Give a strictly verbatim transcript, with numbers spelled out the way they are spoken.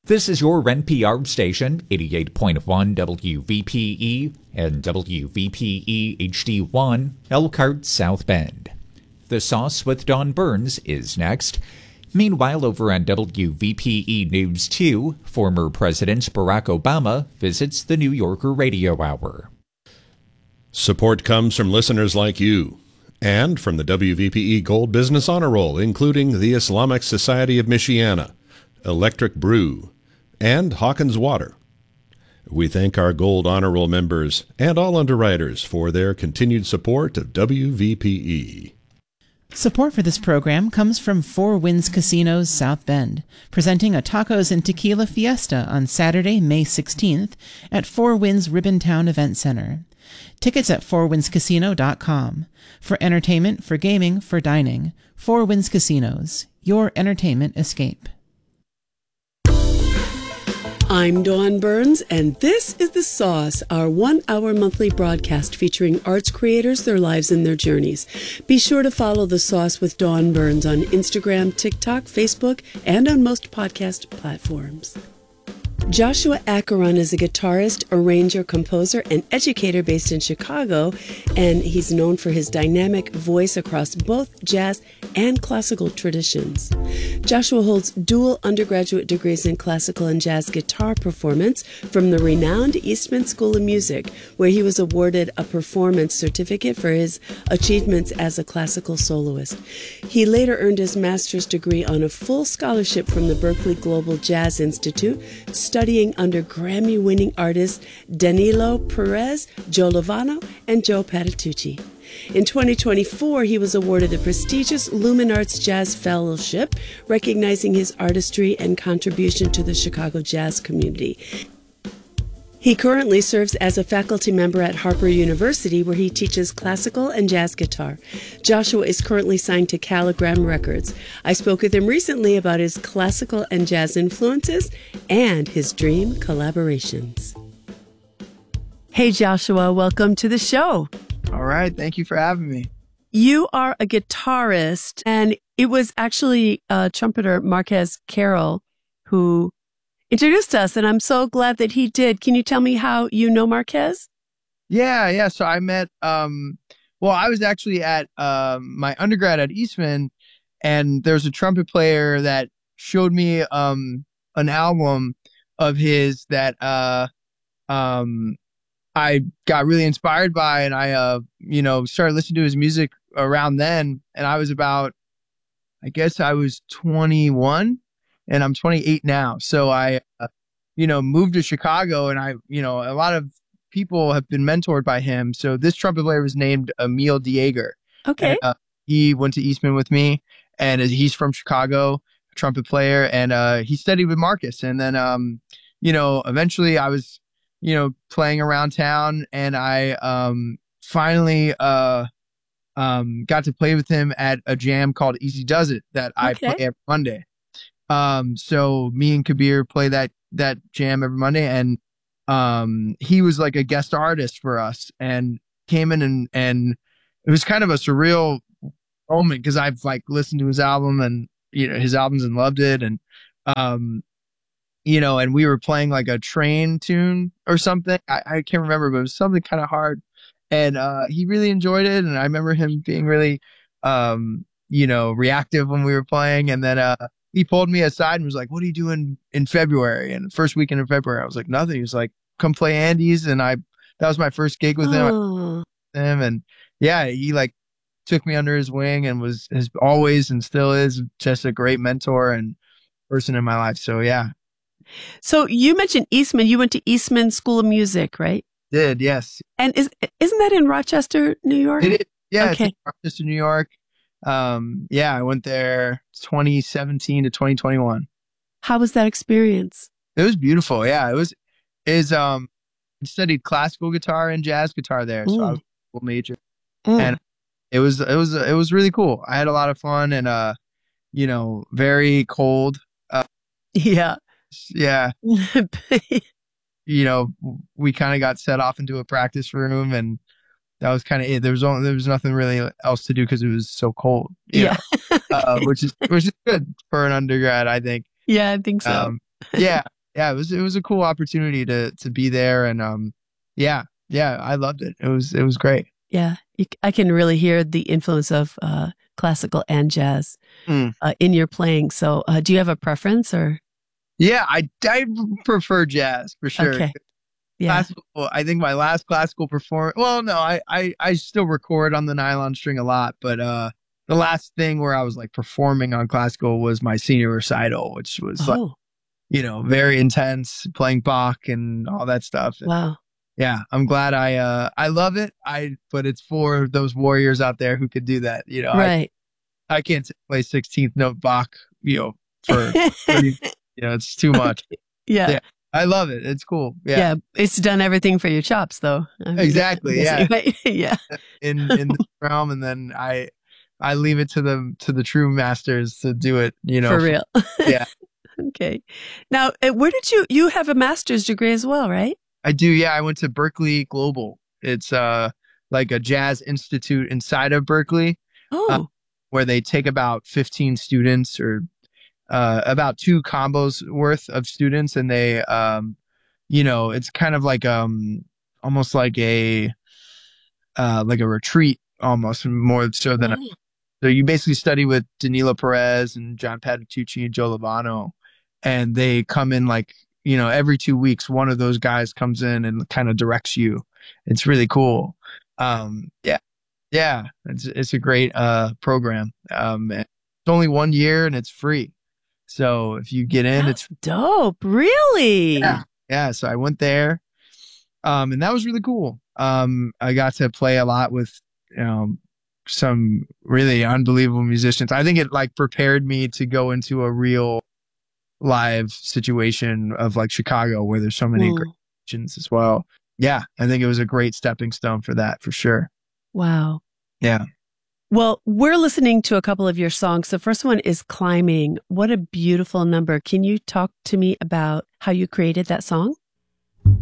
This is your N P R station, eighty-eight point one W V P E and W V P E H D one, Elkhart, South Bend. The Sauce with Don Burns is next. Meanwhile, over on W V P E News two, former President Barack Obama visits the New Yorker Radio Hour. Support comes from listeners like you and from the W V P E Gold Business Honor Roll, including the Islamic Society of Michiana, Electric Brew, and Hawkins Water. We thank our Gold Honor Roll members and all underwriters for their continued support of W V P E. Support for this program comes from Four Winds Casinos South Bend, presenting a tacos and tequila fiesta on Saturday, May sixteenth at Four Winds Ribbontown Event Center. Tickets at four winds casino dot com. For entertainment, for gaming, for dining, Four Winds Casinos, your entertainment escape. I'm Dawn Burns, and this is The Sauce, our one-hour monthly broadcast featuring arts creators, their lives, and their journeys. Be sure to follow The Sauce with Dawn Burns on Instagram, TikTok, Facebook, and on most podcast platforms. Joshua Acheron is a guitarist, arranger, composer, and educator based in Chicago, and he's known for his dynamic voice across both jazz and classical traditions. Joshua holds dual undergraduate degrees in classical and jazz guitar performance from the renowned Eastman School of Music, where he was awarded a performance certificate for his achievements as a classical soloist. He later earned his master's degree on a full scholarship from the Berklee Global Jazz Institute, studying under Grammy-winning artists Danilo Perez, Joe Lovano, and Joe Patitucci. In twenty twenty-four, he was awarded the prestigious Lumen Arts Jazz Fellowship, recognizing his artistry and contribution to the Chicago jazz community. He currently serves as a faculty member at Harper University, where he teaches classical and jazz guitar. Joshua is currently signed to Caligram Records. I spoke with him recently about his classical and jazz influences and his dream collaborations. Hey, Joshua, welcome to the show. All right. Thank you for having me. You are a guitarist, and it was actually uh, trumpeter Marquez Carroll who introduced us, and I'm so glad that he did. Can you tell me how you know Marquez? Yeah, yeah. So I met, um, well, I was actually at um, my undergrad at Eastman, and there's a trumpet player that showed me um, an album of his that uh, um, I got really inspired by, and I, uh, you know, started listening to his music around then, and I was about, I guess I was twenty-one. And I'm twenty-eight now. So I, uh, you know, moved to Chicago, and I, you know, a lot of people have been mentored by him. So this trumpet player was named Emil Dieger. Okay. And, uh, he went to Eastman with me, and he's from Chicago, a trumpet player, and uh, he studied with Marcus. And then, um, you know, eventually I was, you know, playing around town, and I um, finally uh, um, got to play with him at a jam called Easy Does It that I Okay. play every Monday. Um, so me and Kabir play that, that jam every Monday, and, um, he was like a guest artist for us and came in and, and it was kind of a surreal moment, cause I've like listened to his album and, you know, his albums and loved it. And, um, you know, and we were playing like a train tune or something. I, I can't remember, but it was something kind of hard, and, uh, he really enjoyed it. And I remember him being really, um, you know, reactive when we were playing. And then, uh, he pulled me aside and was like, "What are you doing in February?" And the first weekend in February, I was like, "Nothing." He was like, "Come play Andy's." And I, that was my first gig with him. Oh. him. And yeah, he like took me under his wing and was, has always and still is just a great mentor and person in my life. So yeah. So you mentioned Eastman. You went to Eastman School of Music, right? Did, yes. And is, isn't that in Rochester, New York? It is, yeah. Okay. It's in Rochester, New York. Um, yeah, I went there twenty seventeen to twenty twenty-one. How was that experience? It was beautiful. Yeah, it was, is, um, I studied classical guitar and jazz guitar there. So Ooh. I was a full major, Mm. and it was, it was, it was really cool. I had a lot of fun, and, uh, you know, very cold. Uh, Yeah. yeah. You know, we kind of got set off into a practice room, and that was kind of it. There was only, there was nothing really else to do because it was so cold. you Yeah. know, uh, which is which is good for an undergrad, I think. Yeah, I think so. Um, yeah, yeah, it was it was a cool opportunity to to be there, and um, yeah, yeah, I loved it. It was it was great. Yeah, you, I can really hear the influence of uh, classical and jazz Mm. uh, in your playing. So, uh, do you have a preference or? Yeah, I I prefer jazz for sure. Okay. Yeah. Classical, I think my last classical performance. Well, no, I, I I still record on the nylon string a lot, but uh, the last thing where I was like performing on classical was my senior recital, which was like, Oh, you know, very intense, playing Bach and all that stuff. And wow. yeah, I'm glad I uh I love it. I but it's for those warriors out there who could do that. You know, Right. I I can't play sixteenth note Bach. You know, for thirty, you know, it's too much. Yeah. Yeah. I love it. It's cool. yeah. Yeah, It's done everything for your chops, though. I mean, exactly. Yeah, right? Yeah. in in this realm, and then I I leave it to the to the true masters to do it. You know, For real. Yeah. Okay. Now, uh, where did you, you have a master's degree as well, right? I do. Yeah, I went to Berklee Global. It's uh like a jazz institute inside of Berkeley, Oh, where they take about fifteen students or uh, about two combos worth of students, and they, um, you know, it's kind of like um, almost like a uh, like a retreat, almost more so than a, wow. so you basically study with Danilo Perez and John Patitucci and Joe Lovano, and they come in like, you know, every two weeks, one of those guys comes in and kind of directs you. It's really cool. Um, yeah. Yeah. It's, it's a great, uh, program. Um, it's only one year and it's free. So if you get in, That's it's, dope. Really? yeah. Yeah. So I went there. Um, and that was really cool. Um, I got to play a lot with, um, some really unbelievable musicians. I think it like prepared me to go into a real live situation of like Chicago, where there's so many Mm. great musicians as well. Yeah, I think it was a great stepping stone for that, for sure. Wow. Yeah. Well, we're listening to a couple of your songs. The first one is Climbing. What a beautiful number. Can you talk to me about how you created that song?